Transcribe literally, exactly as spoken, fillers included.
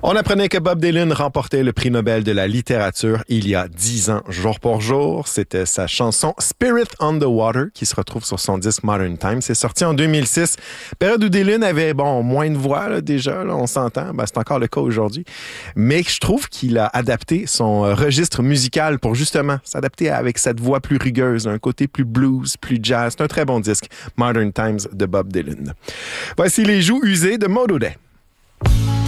On apprenait que Bob Dylan remportait le prix Nobel de la littérature il y a dix ans, jour pour jour. C'était sa chanson Spirit on the Water qui se retrouve sur son disque Modern Times. C'est sorti en deux mille six, période où Dylan avait bon moins de voix là, déjà, là, on s'entend. Ben, c'est encore le cas aujourd'hui. Mais je trouve qu'il a adapté son euh, registre musical pour justement s'adapter avec cette voix plus rugueuse, un côté plus blues, plus jazz. C'est un très bon disque, Modern Times de Bob Dylan. Voici les joues usées de Modo Day.